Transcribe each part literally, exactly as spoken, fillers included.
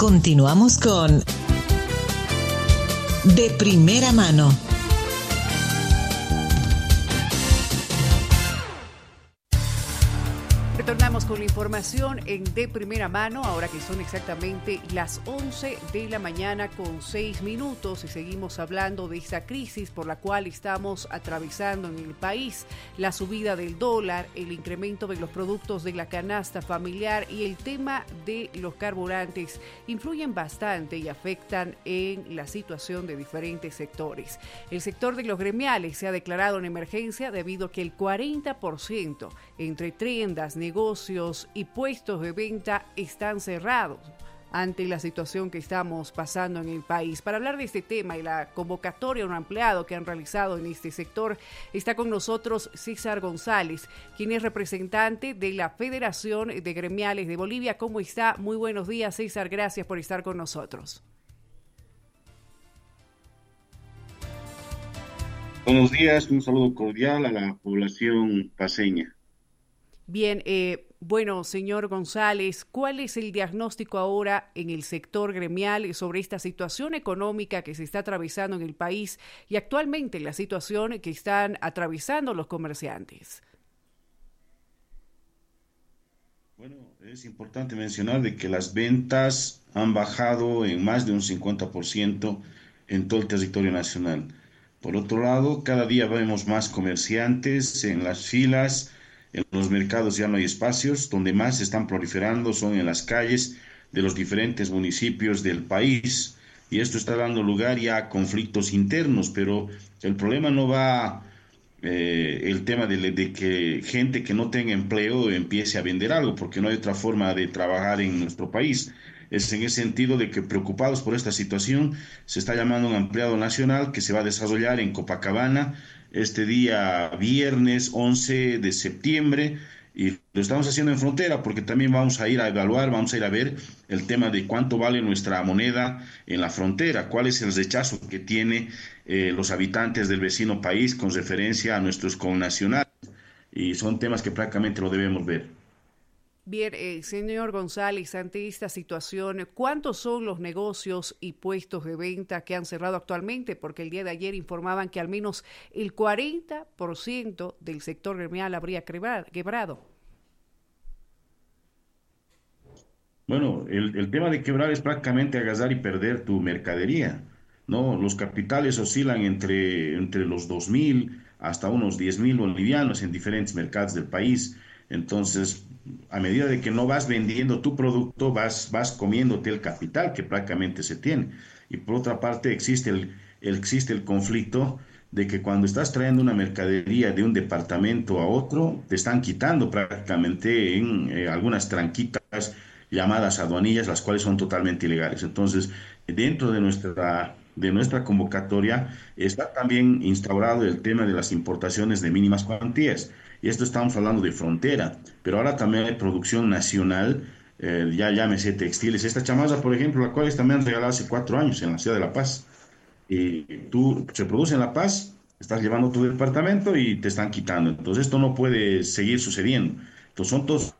Continuamos con De Primera Mano. Retornamos con la información en De Primera Mano, ahora que son exactamente las once de la mañana con seis minutos y seguimos hablando de esta crisis por la cual estamos atravesando en el país, la subida del dólar, el incremento de los productos de la canasta familiar y el tema de los carburantes influyen bastante y afectan en la situación de diferentes sectores. El sector de los gremiales se ha declarado en emergencia debido a que el cuarenta por ciento entre tiendas, negocios y puestos de venta están cerrados ante la situación que estamos pasando en el país. Para hablar de este tema y la convocatoria a un empleado que han realizado en este sector, está con nosotros César González, quien es representante de la Federación de Gremiales de Bolivia. ¿Cómo está? Muy buenos días, César. Gracias por estar con nosotros. Buenos días, un saludo cordial a la población paceña. Bien, eh, bueno, señor González, ¿cuál es el diagnóstico ahora en el sector gremial sobre esta situación económica que se está atravesando en el país y actualmente la situación que están atravesando los comerciantes? Bueno, es importante mencionar de que las ventas han bajado en más de un cincuenta por ciento en todo el territorio nacional. Por otro lado, cada día vemos más comerciantes en las filas. En los mercados ya no hay espacios, donde más se están proliferando son en las calles de los diferentes municipios del país. Y esto está dando lugar ya a conflictos internos, pero el problema no va eh, el tema de, de que gente que no tenga empleo empiece a vender algo, porque no hay otra forma de trabajar en nuestro país. Es en ese sentido de que preocupados por esta situación, se está llamando un ampliado nacional que se va a desarrollar en Copacabana este día viernes once de septiembre, y lo estamos haciendo en frontera porque también vamos a ir a evaluar, vamos a ir a ver el tema de cuánto vale nuestra moneda en la frontera, cuál es el rechazo que tiene eh, los habitantes del vecino país con referencia a nuestros connacionales, y son temas que prácticamente lo debemos ver. Bien, eh, señor González, ante esta situación, ¿cuántos son los negocios y puestos de venta que han cerrado actualmente? Porque el día de ayer informaban que al menos el cuarenta por ciento del sector gremial habría quebrado. Bueno, el, el tema de quebrar es prácticamente agarrar y perder tu mercadería, ¿no? Los capitales oscilan entre, entre los dos mil hasta unos diez mil bolivianos en diferentes mercados del país. Entonces, a medida de que no vas vendiendo tu producto, vas, vas comiéndote el capital que prácticamente se tiene. Y por otra parte, existe el, el- existe el conflicto de que cuando estás trayendo una mercadería de un departamento a otro, te están quitando prácticamente en eh, algunas tranquitas llamadas aduanillas, las cuales son totalmente ilegales. Entonces, dentro de nuestra, de nuestra convocatoria está también instaurado el tema de las importaciones de mínimas cuantías. Y esto estamos hablando de frontera, pero ahora también hay producción nacional, eh, ya llámese textiles. Esta chamarra, por ejemplo, la cual esta me han regalado hace cuatro años en la ciudad de La Paz. Y tú se produce en La Paz, estás llevando tu departamento y te están quitando. Entonces, esto no puede seguir sucediendo. Entonces, son todos.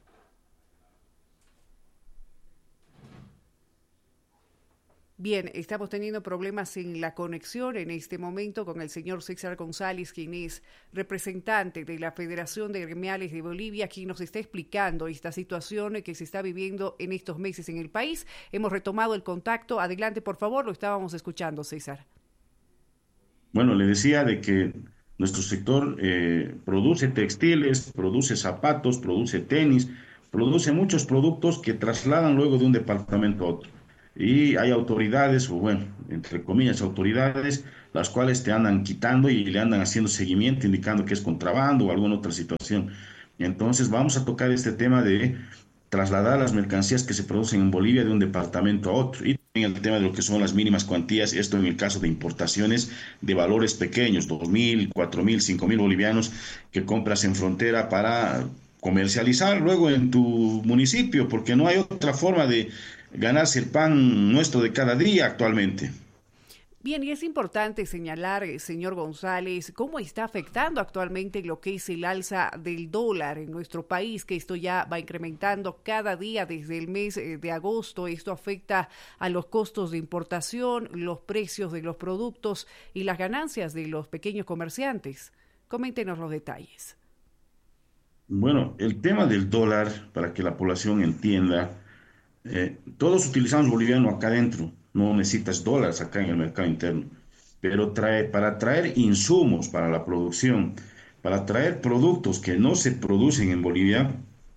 Bien, estamos teniendo problemas en la conexión en este momento con el señor César González, quien es representante de la Federación de Gremiales de Bolivia, quien nos está explicando esta situación que se está viviendo en estos meses en el país. Hemos retomado el contacto. Adelante, por favor, lo estábamos escuchando, César. Bueno, le decía de que nuestro sector eh, produce textiles, produce zapatos, produce tenis, produce muchos productos que trasladan luego de un departamento a otro. Y hay autoridades, o bueno, entre comillas, autoridades, las cuales te andan quitando y le andan haciendo seguimiento, indicando que es contrabando o alguna otra situación. Entonces vamos a tocar este tema de trasladar las mercancías que se producen en Bolivia de un departamento a otro. Y también el tema de lo que son las mínimas cuantías, esto en el caso de importaciones de valores pequeños, dos mil, cuatro mil, cinco mil bolivianos, que compras en frontera para comercializar luego en tu municipio, porque no hay otra forma de ganarse el pan nuestro de cada día actualmente. Bien, y es importante señalar, eh, señor González, cómo está afectando actualmente lo que es el alza del dólar en nuestro país, que esto ya va incrementando cada día desde el mes eh, de agosto. Esto afecta a los costos de importación, los precios de los productos y las ganancias de los pequeños comerciantes. Coméntenos los detalles. Bueno, el tema del dólar, para que la población entienda, eh, todos utilizamos boliviano acá adentro, no necesitas dólares acá en el mercado interno, pero trae, para traer insumos para la producción, para traer productos que no se producen en Bolivia,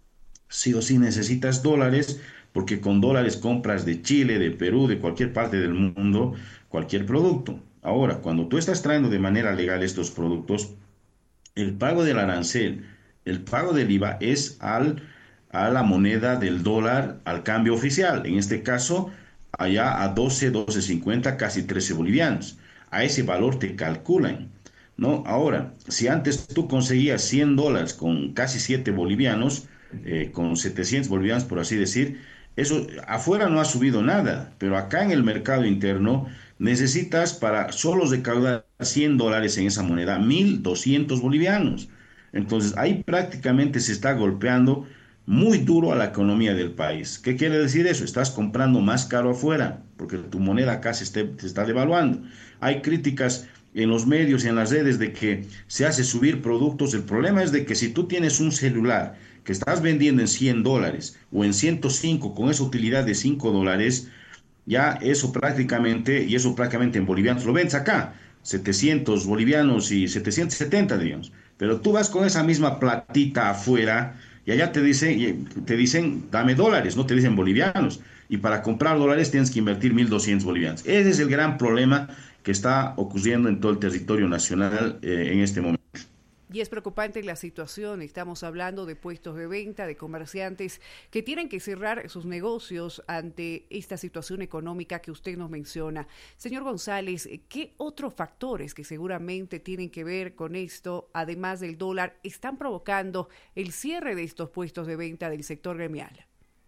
sí o sí necesitas dólares, porque con dólares compras de Chile, de Perú, de cualquier parte del mundo, cualquier producto. Ahora, cuando tú estás trayendo de manera legal estos productos, el pago del arancel, el pago del IVA es al, a la moneda del dólar al cambio oficial. En este caso, allá a doce, doce cincuenta, casi trece bolivianos. A ese valor te calculan, ¿no? Ahora, si antes tú conseguías cien dólares con casi siete bolivianos, eh, con setecientos bolivianos, por así decir, eso afuera no ha subido nada, pero acá en el mercado interno necesitas para solos recaudar cien dólares en esa moneda, mil doscientos bolivianos. Entonces ahí prácticamente se está golpeando muy duro a la economía del país. ¿Qué quiere decir eso? Estás comprando más caro afuera, porque tu moneda acá se, esté- se está devaluando. Hay críticas en los medios y en las redes de que se hace subir productos. El problema es de que si tú tienes un celular que estás vendiendo en cien dólares o en ciento cinco con esa utilidad de cinco dólares, ya eso prácticamente, y eso prácticamente en bolivianos lo vendes acá, setecientos bolivianos y setecientos setenta, digamos. Pero tú vas con esa misma platita afuera y allá te dicen, te dicen, dame dólares, no te dicen bolivianos. Y para comprar dólares tienes que invertir mil doscientos bolivianos. Ese es el gran problema que está ocurriendo en todo el territorio nacional eh, en este momento. Y es preocupante la situación. Estamos hablando de puestos de venta, de comerciantes que tienen que cerrar sus negocios ante esta situación económica que usted nos menciona. Señor González, ¿qué otros factores que seguramente tienen que ver con esto, además del dólar, están provocando el cierre de estos puestos de venta del sector gremial?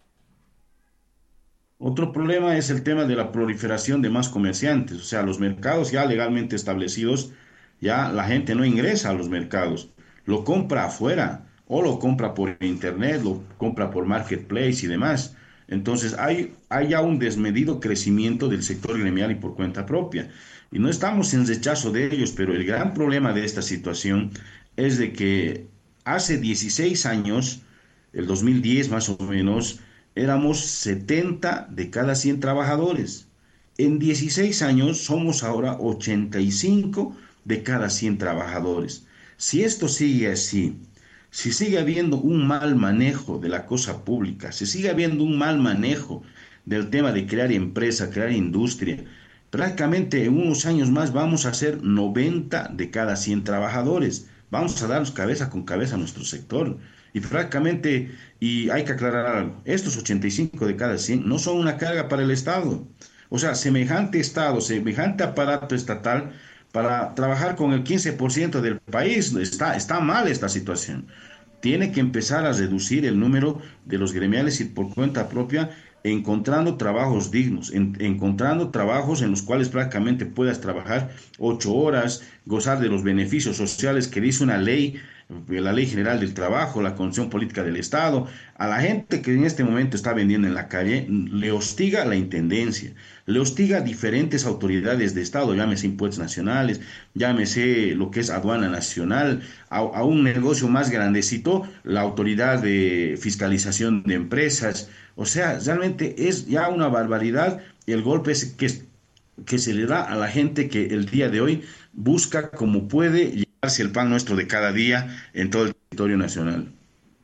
Otro problema es el tema de la proliferación de más comerciantes, o sea, los mercados ya legalmente establecidos, ya la gente no ingresa a los mercados, lo compra afuera o lo compra por internet, lo compra por marketplace y demás. Entonces hay, hay ya un desmedido crecimiento del sector gremial y por cuenta propia. Y no estamos en rechazo de ellos, pero el gran problema de esta situación es de que hace dieciséis años, el dos mil diez más o menos, éramos setenta de cada cien trabajadores. En dieciséis años somos ahora ochenta y cinco de cada cien trabajadores. Si esto sigue así, si sigue habiendo un mal manejo de la cosa pública, si sigue habiendo un mal manejo del tema de crear empresa, crear industria, prácticamente en unos años más vamos a ser noventa de cada cien trabajadores. Vamos a darnos cabeza con cabeza a nuestro sector. Y francamente, y hay que aclarar algo, estos ochenta y cinco de cada cien no son una carga para el Estado. O sea, semejante Estado, semejante aparato estatal para trabajar con el quince por ciento del país, está, está mal esta situación. Tiene que empezar a reducir el número de los gremiales y por cuenta propia, encontrando trabajos dignos, en- encontrando trabajos en los cuales prácticamente puedas trabajar ocho horas, gozar de los beneficios sociales que dice una ley, eh, la Ley General del Trabajo, la Constitución Política del Estado. A la gente que en este momento está vendiendo en la calle, le hostiga la intendencia, le hostiga diferentes autoridades de Estado, llámese impuestos nacionales, llámese lo que es aduana nacional, a, a un negocio más grandecito, la autoridad de fiscalización de empresas. O sea, realmente es ya una barbaridad el golpe ese que, que se le da a la gente que el día de hoy busca como puede llevarse el pan nuestro de cada día en todo el territorio nacional.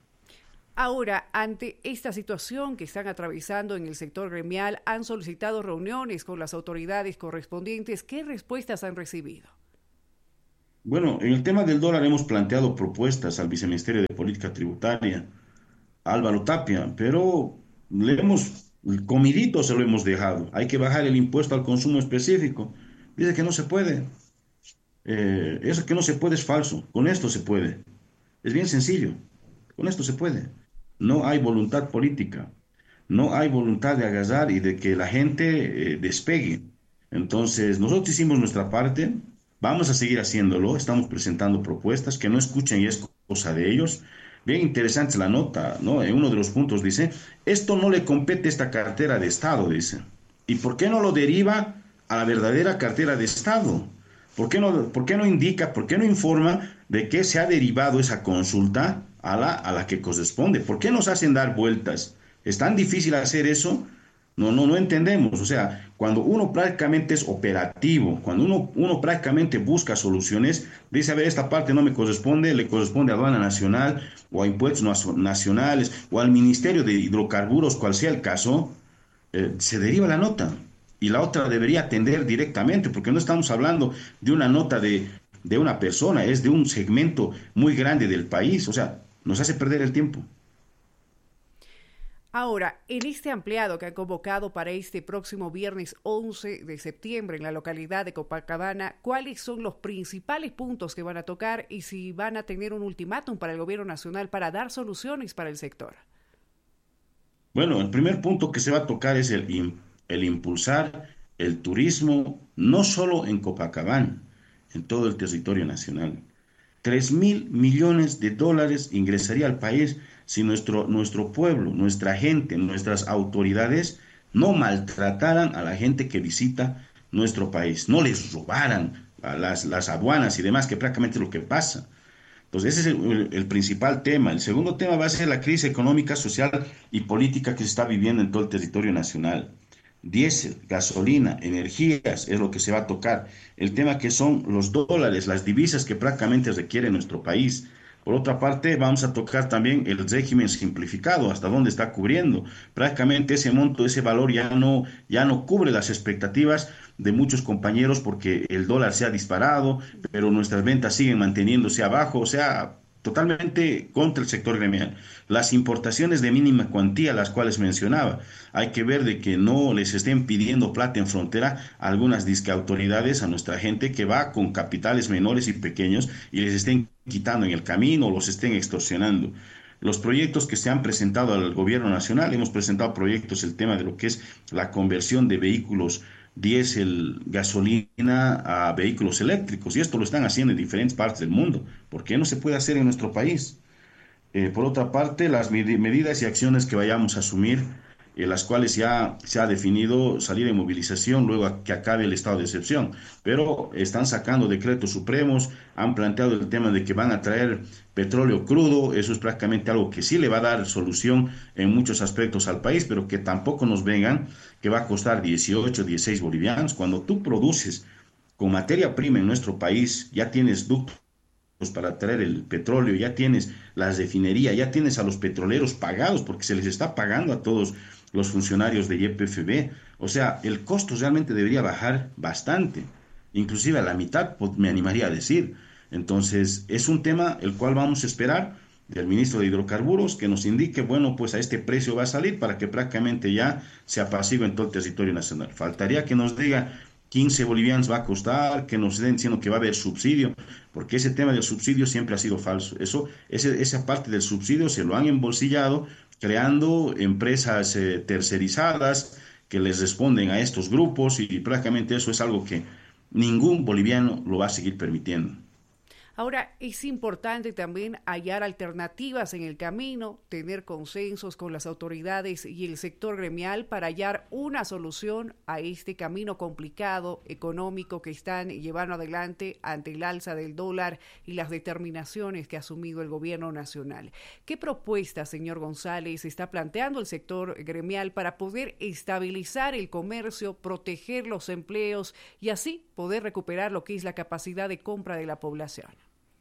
Ahora, ante esta situación que están atravesando en el sector gremial, han solicitado reuniones con las autoridades correspondientes. ¿Qué respuestas han recibido? Bueno, en el tema del dólar hemos planteado propuestas al Viceministerio de Política Tributaria, Álvaro Tapia, pero le hemos, comidito se lo hemos dejado. Hay que bajar el impuesto al consumo específico. Dice que no se puede. Eh, eso que no se puede es falso. Con esto se puede. Es bien sencillo. Con esto se puede. No hay voluntad política. No hay voluntad de agarrar y de que la gente eh, despegue. Entonces, nosotros hicimos nuestra parte, vamos a seguir haciéndolo, estamos presentando propuestas que no escuchen y es cosa de ellos. Bien interesante la nota, ¿no? En uno de los puntos dice, esto no le compete a esta cartera de Estado, dice. ¿Y por qué no lo deriva a la verdadera cartera de Estado? ¿Por qué no, por qué no indica, por qué no informa de qué se ha derivado esa consulta a la, a la que corresponde? ¿Por qué nos hacen dar vueltas? ¿Es tan difícil hacer eso? No, no, no entendemos. O sea, cuando uno prácticamente es operativo, cuando uno, uno prácticamente busca soluciones, dice, a ver, esta parte no me corresponde, le corresponde a Aduana Nacional o a Impuestos Nacionales o al Ministerio de Hidrocarburos, cual sea el caso, eh, se deriva la nota. Y la otra debería atender directamente, porque no estamos hablando de una nota de, de una persona, es de un segmento muy grande del país. O sea, nos hace perder el tiempo. Ahora, en este ampliado que han convocado para este próximo viernes once de septiembre en la localidad de Copacabana, ¿cuáles son los principales puntos que van a tocar y si van a tener un ultimátum para el gobierno nacional para dar soluciones para el sector? Bueno, el primer punto que se va a tocar es el, im- el impulsar el turismo, no solo en Copacabana, en todo el territorio nacional. Tres mil millones de dólares ingresaría al país si nuestro, nuestro pueblo, nuestra gente, nuestras autoridades no maltrataran a la gente que visita nuestro país, no les robaran a las, las aduanas y demás, que prácticamente es lo que pasa. Entonces, ese es el, el- el principal tema. El segundo tema va a ser la crisis económica, social y política que se está viviendo en todo el territorio nacional. Diésel, gasolina, energías es lo que se va a tocar. El tema que son los dólares, las divisas que prácticamente requiere nuestro país. Por otra parte, vamos a tocar también el régimen simplificado, hasta dónde está cubriendo. Prácticamente ese monto, ese valor ya no, ya no cubre las expectativas de muchos compañeros porque el dólar se ha disparado, pero nuestras ventas siguen manteniéndose abajo, o sea, totalmente contra el sector gremial. Las importaciones de mínima cuantía, las cuales mencionaba, hay que ver de que no les estén pidiendo plata en frontera a algunas disque autoridades, a nuestra gente que va con capitales menores y pequeños y les estén quitando en el camino o los estén extorsionando. Los proyectos que se han presentado al gobierno nacional, hemos presentado proyectos, el tema de lo que es la conversión de vehículos diésel, gasolina a vehículos eléctricos, y esto lo están haciendo en diferentes partes del mundo. ¿Por qué no se puede hacer en nuestro país? Eh, por otra parte, las medi- medidas y acciones que vayamos a asumir, eh, las cuales ya se ha definido salir en movilización luego a que acabe el estado de excepción, pero están sacando decretos supremos, han planteado el tema de que van a traer petróleo crudo, eso es prácticamente algo que sí le va a dar solución en muchos aspectos al país, pero que tampoco nos vengan que va a costar dieciocho, dieciséis bolivianos. Cuando tú produces con materia prima en nuestro país, ya tienes ductos pues, para traer el petróleo, ya tienes las refinerías, ya tienes a los petroleros pagados, porque se les está pagando a todos los funcionarios de Y P F B. O sea, el costo realmente debería bajar bastante, inclusive a la mitad, pues, me animaría a decir. Entonces, es un tema el cual vamos a esperar del ministro de Hidrocarburos que nos indique, bueno, pues a este precio va a salir para que prácticamente ya se apacigue en todo el territorio nacional. Faltaría que nos diga quince bolivianos va a costar, que nos den diciendo que va a haber subsidio, porque ese tema del subsidio siempre ha sido falso. Eso, ese- esa parte del subsidio se lo han embolsillado creando empresas eh, tercerizadas que les responden a estos grupos y prácticamente eso es algo que ningún boliviano lo va a seguir permitiendo. Ahora, es importante también hallar alternativas en el camino, tener consensos con las autoridades y el sector gremial para hallar una solución a este camino complicado económico que están llevando adelante ante el alza del dólar y las determinaciones que ha asumido el gobierno nacional. ¿Qué propuesta, señor González, está planteando el sector gremial para poder estabilizar el comercio, proteger los empleos y así poder recuperar lo que es la capacidad de compra de la población?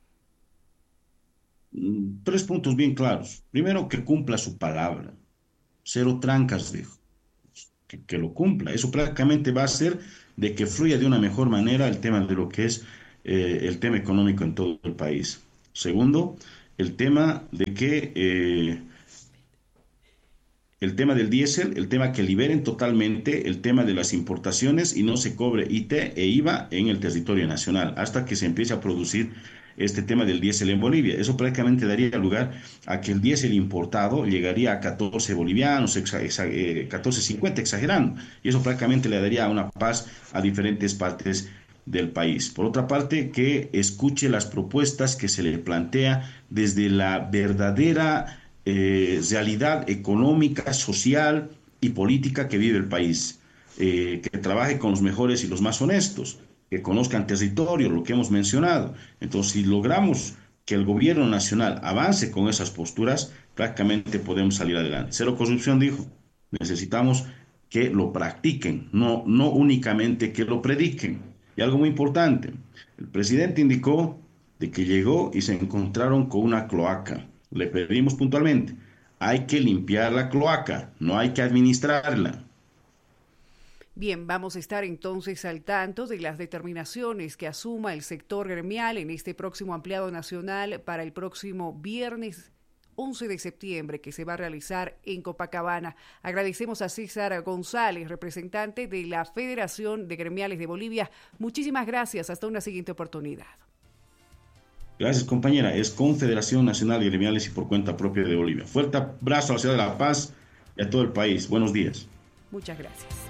Mm, Tres puntos bien claros. Primero, que cumpla su palabra. Cero trancas, dijo. Que, que lo cumpla. Eso prácticamente va a hacer de que fluya de una mejor manera el tema de lo que es eh, el tema económico en todo el país. Segundo, el tema de que eh, el tema del diésel, el tema que liberen totalmente el tema de las importaciones y no se cobre I T e I V A en el territorio nacional hasta que se empiece a producir este tema del diésel en Bolivia. Eso prácticamente daría lugar a que el diésel importado llegaría a catorce bolivianos, exa, exa, eh, catorce cincuenta exagerando, y eso prácticamente le daría una paz a diferentes partes del país. Por otra parte, que escuche las propuestas que se le plantea desde la verdadera eh, realidad económica, social y política que vive el país, eh, que trabaje con los mejores y los más honestos, que conozcan territorio, lo que hemos mencionado. Entonces, si logramos que el gobierno nacional avance con esas posturas, prácticamente podemos salir adelante. Cero corrupción, dijo. Necesitamos que lo practiquen, no, no únicamente que lo prediquen. Y algo muy importante, el presidente indicó de que llegó y se encontraron con una cloaca. Le pedimos puntualmente, hay que limpiar la cloaca, no hay que administrarla. Bien, vamos a estar entonces al tanto de las determinaciones que asuma el sector gremial en este próximo ampliado nacional para el próximo viernes once de septiembre que se va a realizar en Copacabana. Agradecemos a César González, representante de la Federación de Gremiales de Bolivia. Muchísimas gracias. Hasta una siguiente oportunidad. Gracias, compañera. Es Confederación Nacional de Gremiales y por cuenta propia de Bolivia. Fuerte abrazo a la ciudad de La Paz y a todo el país. Buenos días. Muchas gracias.